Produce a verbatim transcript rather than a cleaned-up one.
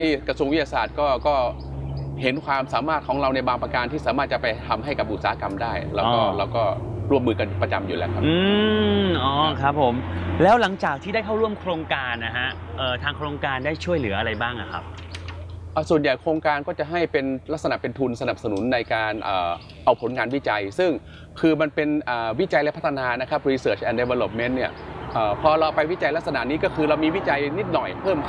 กระทรวงวิทยาศาสตร์ก็ก็เห็นความสามารถของเราในบางประการที่สามารถจะไปทำให้กับอุตสาหกรรมได้แล้วก็เราก็ร่วมมือกันประจำอยู่แล้วครับอืมอ๋อครับผมแล้วหลังจากที่ได้เข้าร่วมโครงการนะฮะเอ่อทางโครงการได้ช่วยเหลืออะไรบ้างอะครับส่วนใหญ่โครงการก็จะให้เป็นลักษณะเป็นทุนสนับสนุนในการเอาผลงานวิจัยซึ่งคือมันเป็นวิจัยและพัฒนานะครับ Research and Development เนี่ยพอเราไปวิจัยลักษณะนี้ก็คือเรามีวิจัยนิดหน่อยเพิ่ม